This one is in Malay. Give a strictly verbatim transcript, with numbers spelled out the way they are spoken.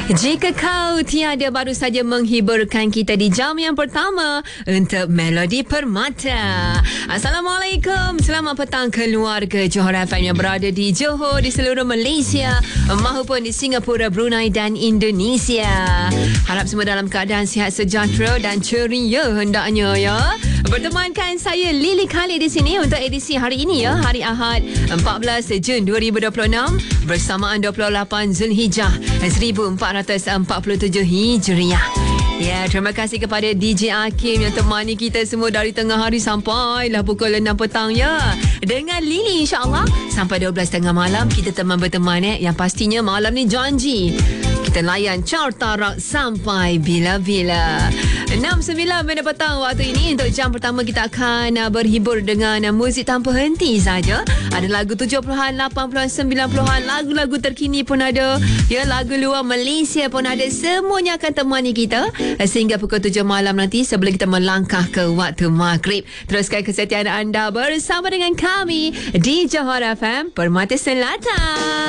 Jika kau tiada, baru saja menghiburkan kita di jam yang pertama untuk Melodi Permata. Assalamualaikum, selamat petang keluarga Johor F M yang berada di Johor, di seluruh Malaysia maupun di Singapura, Brunei dan Indonesia. Harap semua dalam keadaan sihat sejahtera dan ceria hendaknya ya. Bertemankan saya Lily Khalid di sini untuk edisi hari ini ya, hari Ahad empat belas Jun dua ribu dua puluh enam bersamaan dua puluh lapan Zulhijjah seribu empat ratus empat puluh tujuh Hijriah. Ya, terima kasih kepada D J Hakim yang temani kita semua dari tengah hari sampailah pukul enam petang ya. Dengan Lily insya-Allah sampai dua belas tiga puluh malam kita teman berteman eh. Yang pastinya malam ni janji kita layan Carta Rock sampai bila-bila. enam sembilan minit petang waktu ini. Untuk jam pertama kita akan uh, berhibur dengan uh, muzik tanpa henti saja. Ada lagu tujuh puluhan, lapan puluhan, sembilan puluhan, lagu-lagu terkini pun ada. Ya, lagu luar Malaysia pun ada. Semuanya akan temani kita uh, sehingga pukul tujuh malam nanti sebelum kita melangkah ke waktu maghrib. Teruskan kesetiaan anda bersama dengan kami di Johor F M Permata Selatan.